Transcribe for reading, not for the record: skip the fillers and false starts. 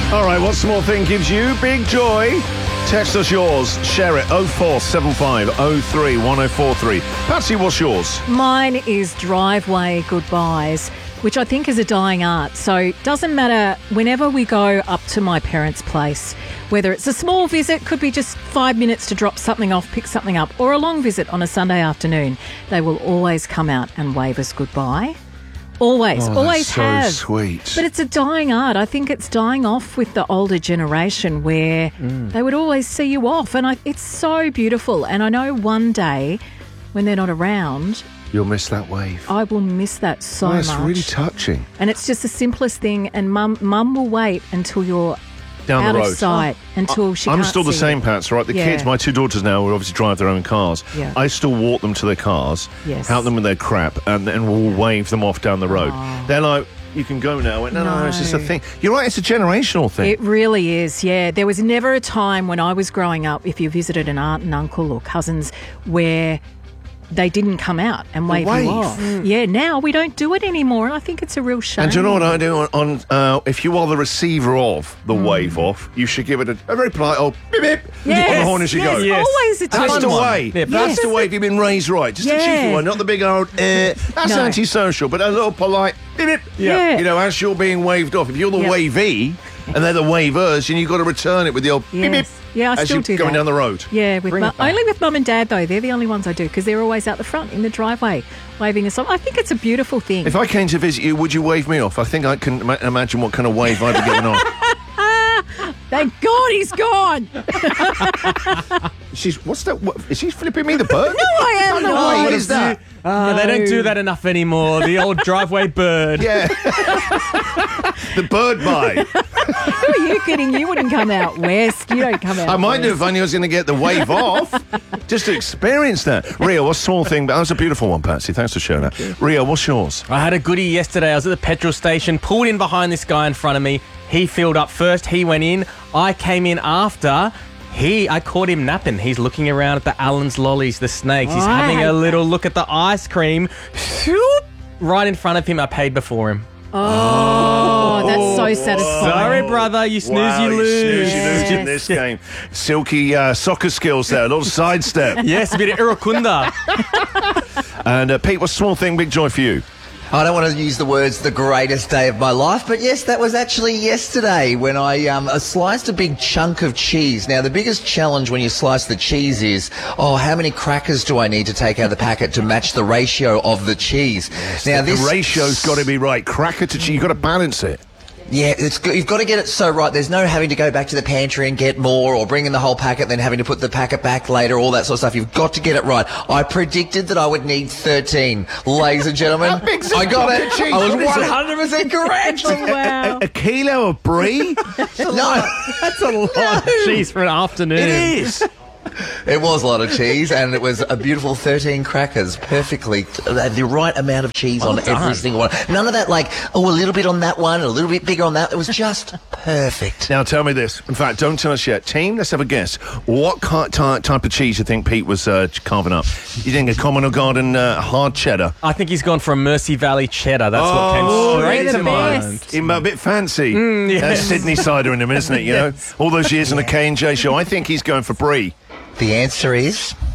All right, what small thing gives you big joy? Text us yours. Share it. 0475 03 1043. Patsy, what's yours? Mine is driveway goodbyes, which I think is a dying art. So it doesn't matter whenever we go up to my parents' place, whether it's a small visit, could be just 5 minutes to drop something off, pick something up, or a long visit on a Sunday afternoon, they will always come out and wave us goodbye. Always that's have. so sweet. But it's a dying art. I think it's dying off with the older generation where they would always see you off. And it's so beautiful. And I know one day when they're not around, You'll miss that wave. I will miss that so much. That's really touching. And it's just the simplest thing. And mum will wait until you're Down out the road. of sight, until she I'm can't still the see same, you. Pats, right? The Yeah. kids, my two daughters now, will obviously drive their own cars. Yeah. I still walk them to their cars, Yes. help them with their crap, and then we'll wave them off down the road. They're like, you can go now. I went, no, it's just a No. thing. You're right, it's a generational thing. It really is, yeah. There was never a time when I was growing up, if you visited an aunt and uncle or cousins, where they didn't come out and wave wave. you off. Yeah, now we don't do it anymore, and I think it's a real shame. And do you know what I do on if you are the receiver of the wave off, you should give it a very polite old beep beep on the horn as you go. Yes, always a That's good the one. way. Yeah, That's the way if you've been raised right. Just a Yeah. cheeky one, not the big old, that's No. antisocial, but a little polite beep beep. Yeah. You know, as you're being waved off. If you're the Yeah. wavee and they're the wavers, then you've got to return it with the old beep beep. Yes. Yeah, I as still you're do going that. down the road. Yeah, Bring it back. only with mum and dad, though. They're the only ones I do, because they're always out the front in the driveway waving us off. I think it's a beautiful thing. If I came to visit you, would you wave me off? I think I can imagine what kind of wave I'd be giving off. Thank God he's gone. What's that? Is she flipping me the bird? No, I am No, not. what is that? They don't do that enough anymore. The old driveway bird. Yeah. The bird bite. Who are you kidding? You wouldn't come out west. You don't come out I might do west. if I knew I was going to get the wave off, just to experience that. Rio, what's a small thing? That was a beautiful one, Patsy. Thanks for sharing that. Rio, what's yours? I had a goodie yesterday. I was at the petrol station, pulled in behind this guy in front of me. He filled up first. He went in. I came in after. I caught him napping. He's looking around at the Allen's lollies, the snakes. He's Oh, I having hate a little that. look at the ice cream. Shoop! Right in front of him. I paid before him. Oh, that's so satisfying. Sorry, brother. You snooze, Wow, you lose. snooze, you lose in Yes. this game. Silky soccer skills there, a little sidestep. Yes, a bit of Irukunda. And Pete, what's a small thing, big joy for you? I don't want to use the words the greatest day of my life, but yes, that was actually yesterday when I sliced a big chunk of cheese. Now, the biggest challenge when you slice the cheese is, how many crackers do I need to take out of the packet to match the ratio of the cheese? Now, The ratio's got to be right. Cracker to cheese, you've got to balance it. Yeah, you've got to get it so right. There's no having to go back to the pantry and get more, or bring in the whole packet, then having to put the packet back later, all that sort of stuff. You've got to get it right. I predicted that I would need 13. Ladies and gentlemen, How big's a I got block it. of cheese? I was What is it? 100% correct. Oh, wow. A kilo of brie? No, That's a lot of cheese for an afternoon. It is. it was a lot of cheese, and it was a beautiful 13 crackers, perfectly, the right amount of cheese on every single one. None of that a little bit on that one, a little bit bigger on that. It was just perfect. Now tell me this. In fact, don't tell us yet. Team, let's have a guess. What type of cheese you think Pete was carving up? You think a Common Garden hard cheddar? I think he's gone for a Mercy Valley cheddar. That's what came straight they're to the mind. best. Even a bit fancy. yes. That's Sydney cider in him, isn't it? You know, all those years on the K&J show. I think he's going for brie. The answer is